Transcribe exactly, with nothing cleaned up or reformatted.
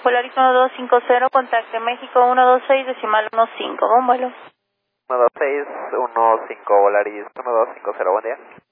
Volaris uno dos cinco cero, contacte México uno dos seis, decimal uno cinco, buen vuelo. uno dos seis uno cinco Volaris uno dos cinco cero, buen día.